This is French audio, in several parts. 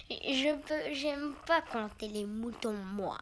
J'aime pas compter les moutons, moi.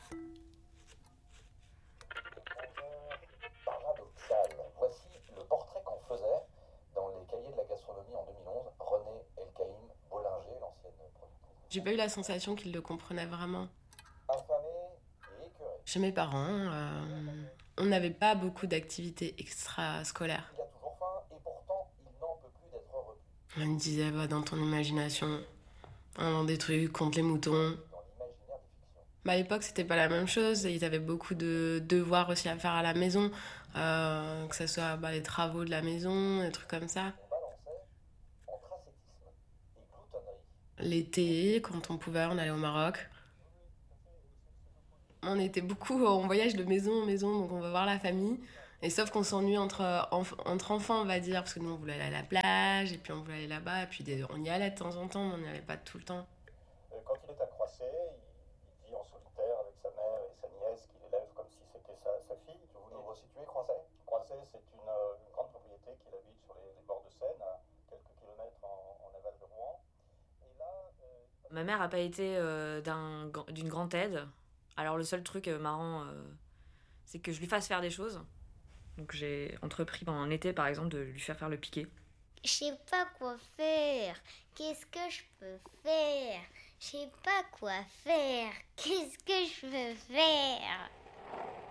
Paradoxal. Voici le portrait qu'en faisait dans les cahiers de la gastronomie en 2011 René Elkaïm Bollinger, l'ancienne productrice. J'ai pas eu la sensation qu'il le comprenait vraiment. Affamé et écœuré. Chez mes parents, on n'avait pas beaucoup d'activités extrascolaires. Il a toujours faim et pourtant il n'en peut plus d'être repu. On me disait, va dans ton imagination, invente des trucs contre les moutons. Dans l'imaginaire des fictions. À l'époque, c'était pas la même chose. Ils avaient beaucoup de devoirs aussi à faire à la maison, que ce soit les travaux de la maison, des trucs comme ça. On balançait entre ascétisme et gloutonnerie. L'été, quand on pouvait, on allait au Maroc. On était beaucoup en voyage de maison en maison, donc on va voir la famille. Et sauf qu'on s'ennuie entre enfants, on va dire, parce que nous on voulait aller à la plage, et puis on voulait aller là-bas, et puis on y allait de temps en temps, mais on n'y allait pas tout le temps. Quand il est à Croisset, il vit en solitaire avec sa mère et sa nièce qu'il élève comme si c'était sa fille. Vous nous resituez Croisset. Croisset, c'est une grande propriété qu'il habite sur les bords de Seine, à quelques kilomètres en aval de Rouen. Et là, Ma mère n'a pas été d'une grande aide. Alors le seul truc marrant, c'est que je lui fasse faire des choses. Donc j'ai entrepris pendant un été, par exemple, de lui faire le piqué. Je sais pas quoi faire. Qu'est-ce que je peux faire? Je sais pas quoi faire. Qu'est-ce que je peux faire?